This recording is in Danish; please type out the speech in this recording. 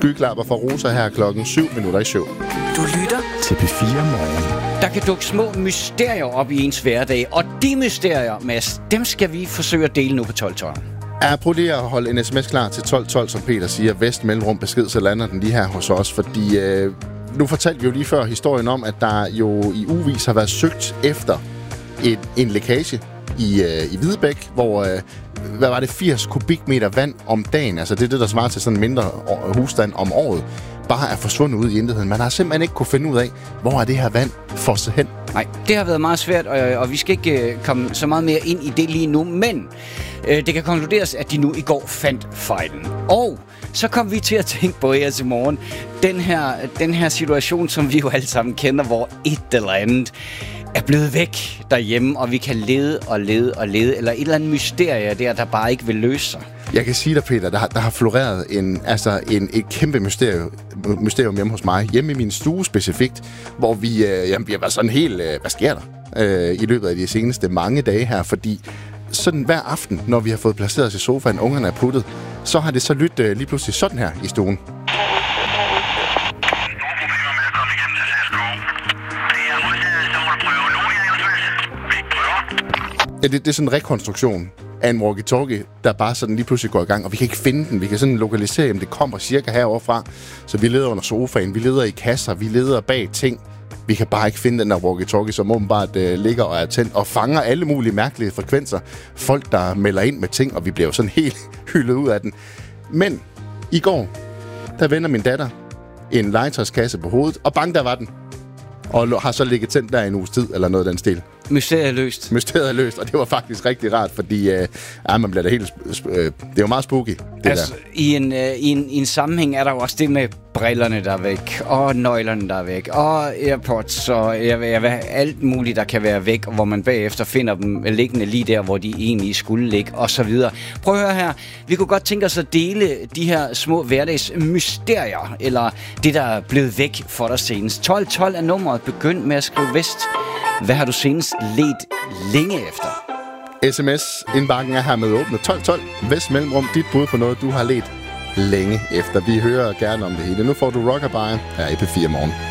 Skyklapper fra Rosa her 7:07 Du lytter til P4 Morgen. Der kan dukke små mysterier op i ens hverdag, og de mysterier, Mads, dem skal vi forsøge at dele nu på 1212. Prøv lige at holde en sms klar til 1212, som Peter siger. Vest mellemrum besked, så lander den lige her hos os. Fordi nu fortalte vi jo lige før historien om, at der jo i ugevis har været søgt efter en lækage i Hvidebæk, hvor, hvad var det, 80 kubikmeter vand om dagen, altså det er det, der svarer til sådan en mindre husstand om året, bare er forsvundet ud i intetheden. Man har simpelthen ikke kunne finde ud af, hvor er det her vand fosset hen. Nej, det har været meget svært, og vi skal ikke komme så meget mere ind i det lige nu, men det kan konkluderes, at de nu i går fandt fejlen. Og så kom vi til at tænke på her til morgen, den her situation, som vi jo alle sammen kender, hvor et eller andet er blevet væk derhjemme, og vi kan lede, eller et eller andet mysterie der bare ikke vil løse sig. Jeg kan sige dig, Peter, der har floreret et kæmpe mysterium hjemme hos mig. Hjemme i min stue specifikt, hvor vi har været sådan helt, hvad sker der? I løbet af de seneste mange dage her, fordi sådan hver aften, når vi har fået placeret os i sofaen, ungerne er puttet, så har det så lyttet lige pludselig sådan her i stuen. Ja, det er sådan en rekonstruktion af en walkie-talkie, der bare sådan lige pludselig går i gang, og vi kan ikke finde den. Vi kan sådan lokalisere, om det kommer cirka heroverfra. Så vi leder under sofaen, vi leder i kasser, vi leder bag ting. Vi kan bare ikke finde den der walkie-talkie, som åbenbart ligger og er tændt og fanger alle mulige mærkelige frekvenser. Folk, der melder ind med ting, og vi bliver jo sådan helt hyldet ud af den. Men i går, der vender min datter en legetøjskasse på hovedet, og bang, der var den. Og har så ligget tændt der en uges tid, eller noget af den stil. Mysteriet er løst, og det var faktisk rigtig rart, fordi man bliver da helt... det er jo meget spooky, det altså, der. I en sammenhæng er der jo også det med brillerne, der er væk, og nøglerne, der er væk, og AirPods, og alt muligt, der kan være væk, og hvor man bagefter finder dem liggende lige der, hvor de egentlig skulle ligge, og så videre. Prøv at høre her. Vi kunne godt tænke os at dele de her små hverdagsmysterier, eller det, der er blevet væk for dig senest. 1212 er nummeret. Begynd med at skrive vest. Hvad har du senest ledt længe efter? SMS-indbakken er her med åbnet 1212. Vest mellemrum, dit bud på noget, du har ledt længe efter. Vi hører gerne om det hele. Nu får du Rockabye her i P4 Morgen.